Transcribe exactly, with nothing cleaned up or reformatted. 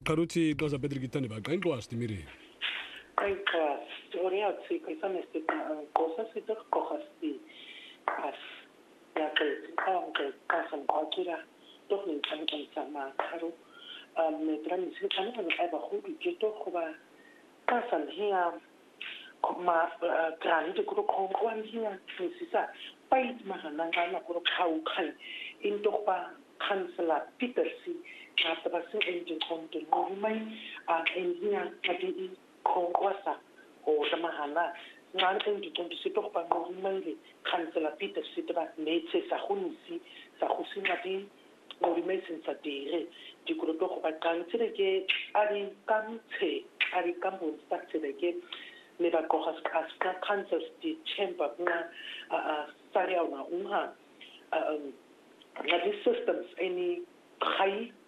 Karuti doza Pedro Gitani ba kain was timiri. Kain class, teoria tsi kaisa neste cosas y otras cosas y as ya que kawan que kasan kwakira doch ni kan kan sama karu me trami si kan kan ai ba hu ki to ko ba kasan hiya ma trani de ko ko kwan hiya ni si sa pai ma hanan ga na ko khau khai in to ba kansela petersi na ta ba sin engine konto no mai a engineer kati kongwasa o tamahana ngal engine konto si to ba no mai le kansela petersi ta ba ne tse sa khunisi sa khusina di no mai sin sa dire di ko to ba kan tsire ke ari kam tse ari kam bon sta tsire ke le ba ko has ka kansels di chamber na a sa ya na unha na di systems any high